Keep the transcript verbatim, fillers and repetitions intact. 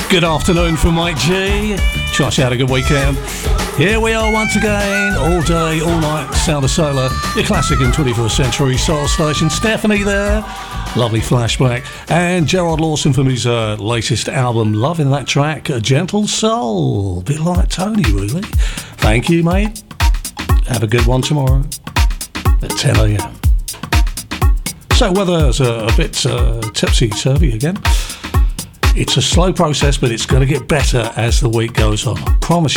Good afternoon from Mike G. Trust you had a good weekend. Here we are once again, all day, all night, Sound of Solar, your classic and twenty-first century soul station. Stephanie there, lovely flashback. And Gerard Lawson from his uh, latest album, loving that track, A Gentle Soul. Bit like Tony, really. Thank you, mate. Have a good one tomorrow at ten a.m. So weather's a, a bit uh, tipsy-turvy again. It's a slow process, but it's going to get better as the week goes on. I promise you.